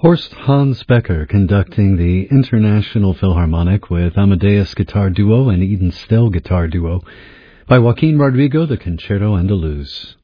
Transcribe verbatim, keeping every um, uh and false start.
Horst Hans Becker conducting the International Philharmonic with Amadeus Guitar Duo and Eden Still Guitar Duo. By Joaquin Rodrigo, the Concerto Andaluz.